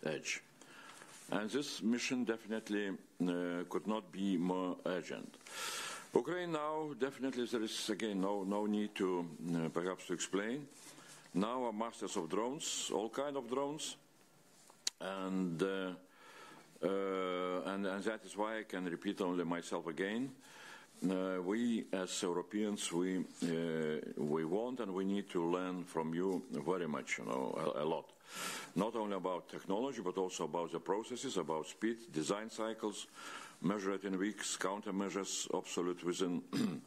edge. And this mission definitely could not be more urgent. Ukraine now, definitely there is again no need to perhaps to explain. Now are masters of drones, all kind of drones, and that is why I can repeat only myself again. We as Europeans, we want and we need to learn from you very much, a lot. Not only about technology, but also about the processes, about speed, design cycles, measured in weeks, countermeasures, obsolete within,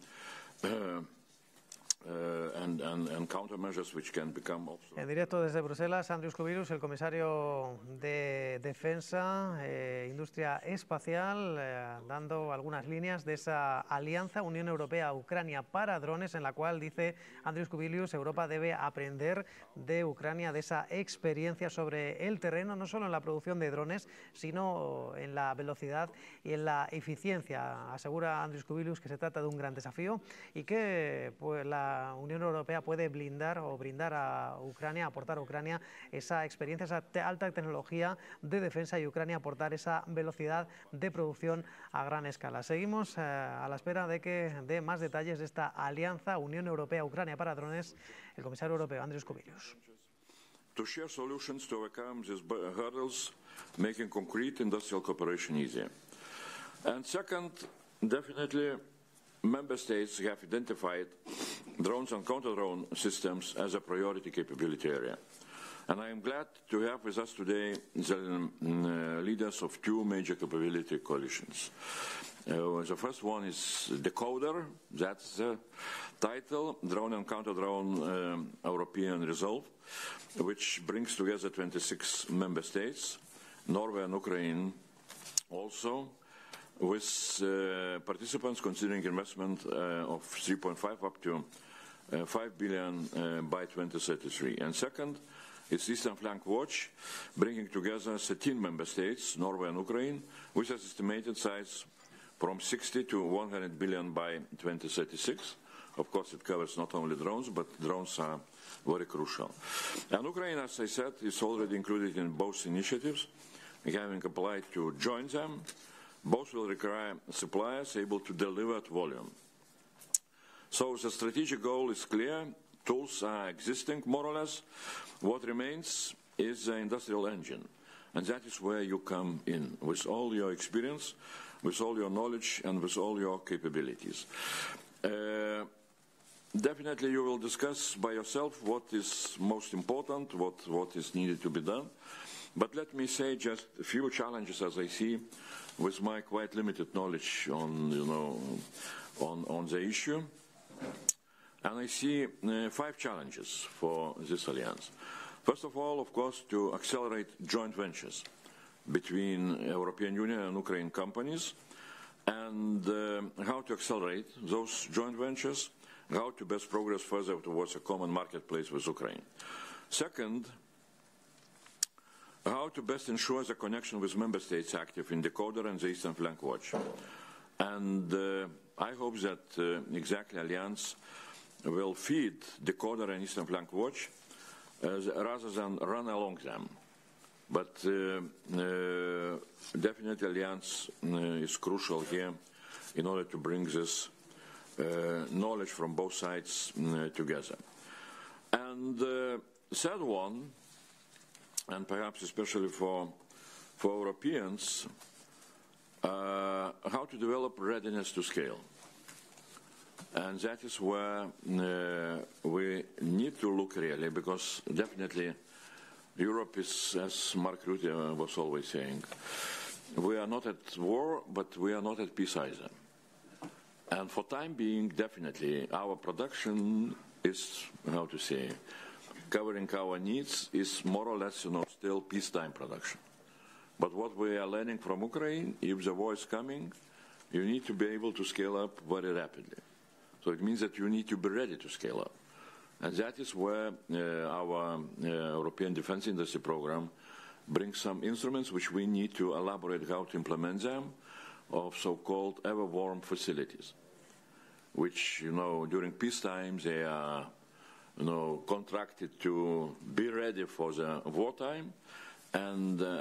and countermeasures which can become obsolete. En directo desde Bruselas, Andrius Kubilius, el comisario de Defensa, Industria Espacial, dando algunas líneas de esa alianza Unión Europea-Ucrania para drones, en la cual, dice Andrius Kubilius, Europa debe aprender de Ucrania, de esa experiencia sobre el terreno, no solo en la producción de drones, sino en la velocidad y en la eficiencia. Asegura Andrius Kubilius que se trata de un gran desafío y que pues, la Unión Europea puede brindar a Ucrania, aportar a Ucrania esa experiencia, esa alta tecnología de defensa, y Ucrania aportar esa velocidad de producción a gran escala. Seguimos a la espera de que dé más detalles de esta alianza Unión Europea-Ucrania para drones el comisario europeo Andrius Kubilius. To share solutions to overcome these hurdles, making concrete industrial cooperation easier. And second, definitely, Member States have identified drones and counter-drone systems as a priority capability area. And I am glad to have with us today the leaders of two major capability coalitions. The first one is Decoder, that's the title, Drone and Counter-Drone European Resolve, which brings together 26 member states, Norway and Ukraine also, with participants considering investment of 3.5 up to 5 billion by 2033. And second, it's Eastern Flank Watch, bringing together 13 member states, Norway and Ukraine, with an estimated size from 60 to 100 billion by 2036. Of course, it covers not only drones, but drones are very crucial. And Ukraine, as I said, is already included in both initiatives, having applied to join them. Both will require suppliers able to deliver at volume. So the strategic goal is clear. Tools are existing, more or less. What remains is the industrial engine. And that is where you come in, with all your experience, with all your knowledge, and with all your capabilities. Definitely you will discuss by yourself what is most important, what is needed to be done. But let me say just a few challenges as I see with my quite limited knowledge on, on the issue. And I see 5 challenges for this alliance. First of all, of course, to accelerate joint ventures between European Union and Ukraine companies, and how to accelerate those joint ventures, how to best progress further towards a common marketplace with Ukraine. Second, how to best ensure the connection with member states active in Decoder and the Eastern Flank Watch. And I hope that exactly Alliance will feed Decoder and Eastern Flank Watch rather than run along them. But definitely Alliance is crucial here in order to bring this knowledge from both sides together. And third one, and perhaps especially for Europeans, how to develop readiness to scale. And that is where we need to look really, because definitely Europe is, as Mark Rutte was always saying, we are not at war, but we are not at peace either. And for time being, definitely, our production is, how to say, covering our needs is more or less, still peacetime production. But what we are learning from Ukraine, if the war is coming, you need to be able to scale up very rapidly. So it means that you need to be ready to scale up. And that is where our European Defense Industry Program brings some instruments which we need to elaborate how to implement them, of so-called ever-warm facilities, which, during peacetime they are, contracted to be ready for the wartime, and